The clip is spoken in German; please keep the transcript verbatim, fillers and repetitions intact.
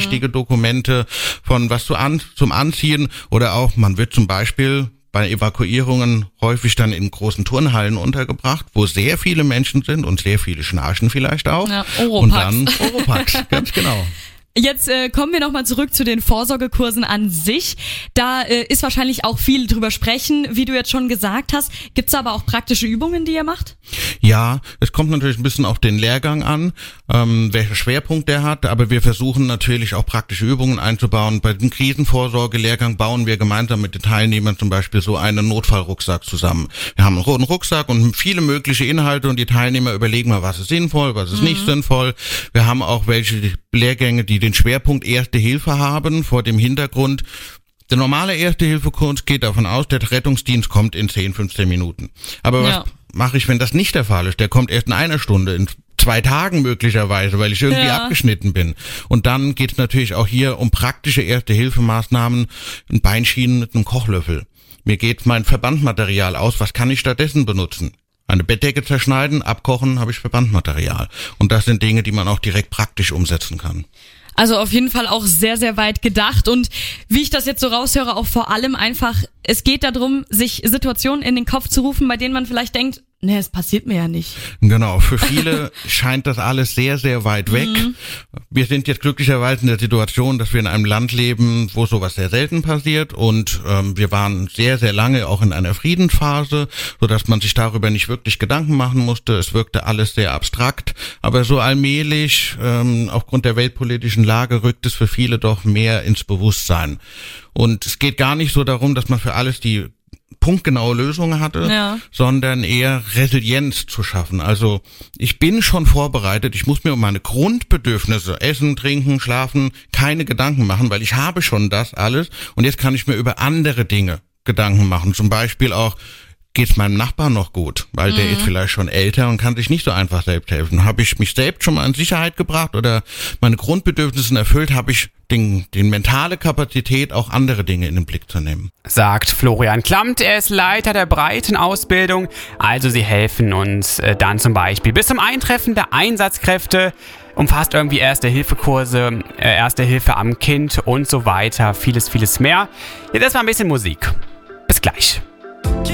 wichtige Dokumente von was zu an, zum Anziehen oder auch, man wird zum Beispiel bei Evakuierungen häufig dann in großen Turnhallen untergebracht, wo sehr viele Menschen sind und sehr viele schnarchen vielleicht auch. Ja, Oropax. Und dann Oropax, ganz genau. Jetzt äh, kommen wir nochmal zurück zu den Vorsorgekursen an sich. Da äh, ist wahrscheinlich auch viel drüber sprechen, wie du jetzt schon gesagt hast. Gibt's aber auch praktische Übungen, die ihr macht? Ja, es kommt natürlich ein bisschen auf den Lehrgang an, ähm, welcher Schwerpunkt der hat, aber wir versuchen natürlich auch praktische Übungen einzubauen. Bei dem Krisenvorsorge-Lehrgang bauen wir gemeinsam mit den Teilnehmern zum Beispiel so einen Notfallrucksack zusammen. Wir haben einen roten Rucksack und viele mögliche Inhalte und die Teilnehmer überlegen mal, was ist sinnvoll, was ist mhm. nicht sinnvoll. Wir haben auch welche Lehrgänge, die den Schwerpunkt Erste Hilfe haben, vor dem Hintergrund, der normale Erste-Hilfe-Kurs geht davon aus, der Rettungsdienst kommt in zehn, fünfzehn Minuten. Aber was ja. mache ich, wenn das nicht der Fall ist? Der kommt erst in einer Stunde, in zwei Tagen möglicherweise, weil ich irgendwie ja. abgeschnitten bin. Und dann geht es natürlich auch hier um praktische Erste-Hilfe-Maßnahmen, ein Beinschienen mit einem Kochlöffel. Mir geht mein Verbandmaterial aus, was kann ich stattdessen benutzen? Eine Bettdecke zerschneiden, abkochen, habe ich Verbandmaterial. Und das sind Dinge, die man auch direkt praktisch umsetzen kann. Also auf jeden Fall auch sehr, sehr weit gedacht und wie ich das jetzt so raushöre, auch vor allem einfach, es geht darum, sich Situationen in den Kopf zu rufen, bei denen man vielleicht denkt, nee, es passiert mir ja nicht. Genau, für viele scheint das alles sehr, sehr weit weg. Mhm. Wir sind jetzt glücklicherweise in der Situation, dass wir in einem Land leben, wo sowas sehr selten passiert und ähm, wir waren sehr, sehr lange auch in einer Friedensphase, sodass man sich darüber nicht wirklich Gedanken machen musste. Es wirkte alles sehr abstrakt, aber so allmählich, ähm, aufgrund der weltpolitischen Lage, rückt es für viele doch mehr ins Bewusstsein. Und es geht gar nicht so darum, dass man für alles die punktgenaue Lösungen hatte, ja. sondern eher Resilienz zu schaffen. Also ich bin schon vorbereitet, ich muss mir um meine Grundbedürfnisse, Essen, Trinken, Schlafen, keine Gedanken machen, weil ich habe schon das alles und jetzt kann ich mir über andere Dinge Gedanken machen. Zum Beispiel auch, geht's meinem Nachbarn noch gut, weil mhm. der ist vielleicht schon älter und kann sich nicht so einfach selbst helfen. Habe ich mich selbst schon mal in Sicherheit gebracht oder meine Grundbedürfnisse erfüllt, habe ich den, den mentale Kapazität, auch andere Dinge in den Blick zu nehmen. Sagt Florian Klammt, er ist Leiter der Breitenausbildung. Also sie helfen uns äh, dann zum Beispiel bis zum Eintreffen der Einsatzkräfte, umfasst irgendwie Erste-Hilfe-Kurse, äh, Erste Hilfe am Kind und so weiter, vieles, vieles mehr. Jetzt erstmal ein bisschen Musik. Bis gleich.